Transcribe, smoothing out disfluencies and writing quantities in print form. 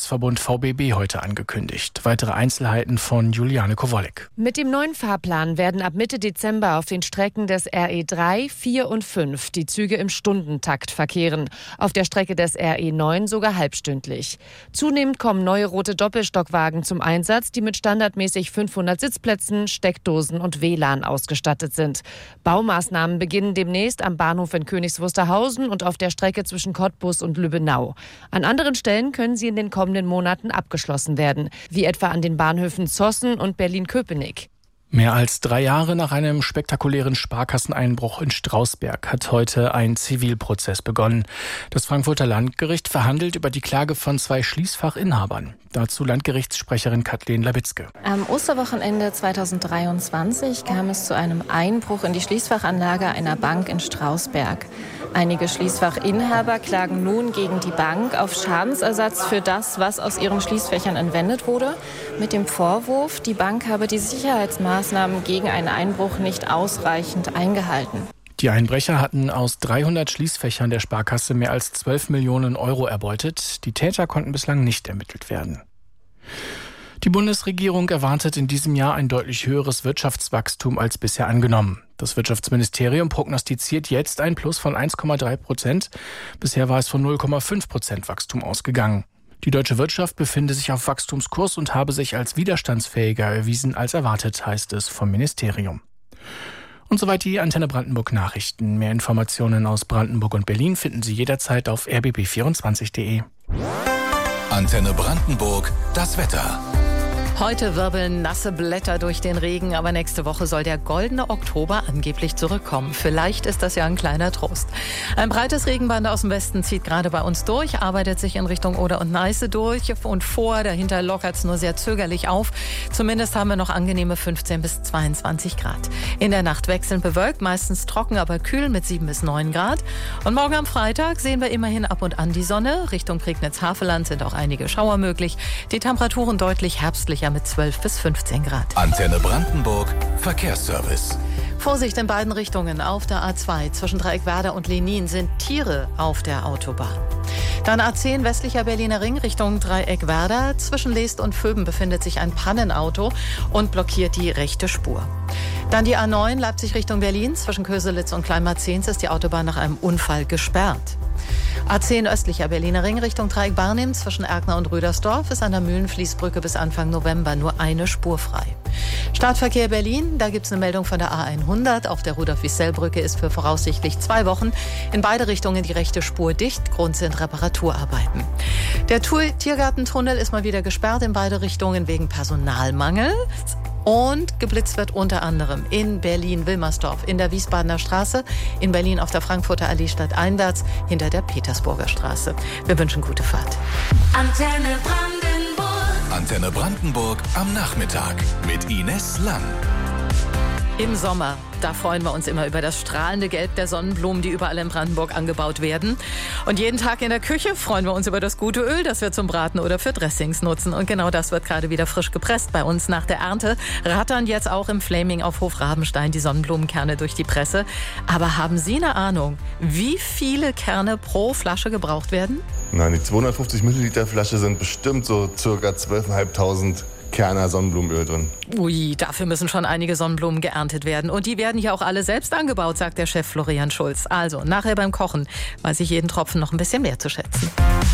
Verkehrswirtschaftsverbund VBB heute angekündigt. Weitere Einzelheiten von Juliane Kowolek. Mit dem neuen Fahrplan werden ab Mitte Dezember auf den Strecken des RE 3, 4 und 5 die Züge im Stundentakt verkehren. Auf der Strecke des RE 9 sogar halbstündlich. Zunehmend kommen neue rote Doppelstockwagen zum Einsatz, die mit standardmäßig 500 Sitzplätzen, Steckdosen und WLAN ausgestattet sind. Baumaßnahmen beginnen demnächst am Bahnhof in Königs Wusterhausen und auf der Strecke zwischen Cottbus und Lübbenau. An anderen Stellen können sie in den kommenden Monaten abgeschlossen werden, wie etwa an den Bahnhöfen Zossen und Berlin-Köpenick. Mehr als 3 Jahre nach einem spektakulären Sparkasseneinbruch in Strausberg hat heute ein Zivilprozess begonnen. Das Frankfurter Landgericht verhandelt über die Klage von 2 Schließfachinhabern. Dazu Landgerichtssprecherin Kathleen Labitzke. Am Osterwochenende 2023 kam es zu einem Einbruch in die Schließfachanlage einer Bank in Strausberg. Einige Schließfachinhaber klagen nun gegen die Bank auf Schadensersatz für das, was aus ihren Schließfächern entwendet wurde, mit dem Vorwurf, die Bank habe die Sicherheitsmaßnahmen gegen einen Einbruch nicht ausreichend eingehalten. Die Einbrecher hatten aus 300 Schließfächern der Sparkasse mehr als 12 Millionen Euro erbeutet. Die Täter konnten bislang nicht ermittelt werden. Die Bundesregierung erwartet in diesem Jahr ein deutlich höheres Wirtschaftswachstum als bisher angenommen. Das Wirtschaftsministerium prognostiziert jetzt ein Plus von 1,3%. Bisher war es von 0,5% Wachstum ausgegangen. Die deutsche Wirtschaft befinde sich auf Wachstumskurs und habe sich als widerstandsfähiger erwiesen als erwartet, heißt es vom Ministerium. Und soweit die Antenne Brandenburg Nachrichten. Mehr Informationen aus Brandenburg und Berlin finden Sie jederzeit auf rbb24.de. Antenne Brandenburg, das Wetter. Heute wirbeln nasse Blätter durch den Regen, aber nächste Woche soll der goldene Oktober angeblich zurückkommen. Vielleicht ist das ja ein kleiner Trost. Ein breites Regenband aus dem Westen zieht gerade bei uns durch, arbeitet sich in Richtung Oder und Neiße durch und vor. Dahinter lockert es nur sehr zögerlich auf. Zumindest haben wir noch angenehme 15 bis 22 Grad. In der Nacht wechselnd bewölkt, meistens trocken, aber kühl mit 7 bis 9 Grad. Und morgen am Freitag sehen wir immerhin ab und an die Sonne. Richtung Prignitz-Havelland sind auch einige Schauer möglich. Die Temperaturen deutlich herbstlicher mit 12 bis 15 Grad. Antenne Brandenburg, Verkehrsservice. Vorsicht in beiden Richtungen. Auf der A2 zwischen Dreieckwerder und Lenin sind Tiere auf der Autobahn. Dann A10 westlicher Berliner Ring Richtung Dreieckwerder. Zwischen Leest und Vöben befindet sich ein Pannenauto und blockiert die rechte Spur. Dann die A9 Leipzig Richtung Berlin. Zwischen Köselitz und Kleinmarzens ist die Autobahn nach einem Unfall gesperrt. A10 östlicher Berliner Ring Richtung Dreieck-Barnim zwischen Erkner und Rüdersdorf ist an der Mühlenfließbrücke bis Anfang November nur eine Spur frei. Startverkehr Berlin, da gibt es eine Meldung von der A100. Auf der Rudolf-Wiesel-Brücke ist für voraussichtlich 2 Wochen in beide Richtungen die rechte Spur dicht. Grund sind Reparaturarbeiten. Der Tiergartentunnel ist mal wieder gesperrt in beide Richtungen wegen Personalmangel. Und geblitzt wird unter anderem in Berlin-Wilmersdorf, in der Wiesbadener Straße, in Berlin auf der Frankfurter Allee stadteinwärts, hinter der Petersburger Straße. Wir wünschen gute Fahrt. Antenne Brandenburg. Antenne Brandenburg am Nachmittag mit Ines Lang. Im Sommer, da freuen wir uns immer über das strahlende Gelb der Sonnenblumen, die überall in Brandenburg angebaut werden. Und jeden Tag in der Küche freuen wir uns über das gute Öl, das wir zum Braten oder für Dressings nutzen. Und genau das wird gerade wieder frisch gepresst bei uns nach der Ernte. Rattern jetzt auch im Flaming auf Hof Rabenstein die Sonnenblumenkerne durch die Presse. Aber haben Sie eine Ahnung, wie viele Kerne pro Flasche gebraucht werden? Nein, die 250 Milliliter Flasche sind bestimmt so ca. 12.500 Kerner Sonnenblumenöl drin. Ui, dafür müssen schon einige Sonnenblumen geerntet werden. Und die werden ja auch alle selbst angebaut, sagt der Chef Florian Schulz. Also, nachher beim Kochen weiß ich jeden Tropfen noch ein bisschen mehr zu schätzen.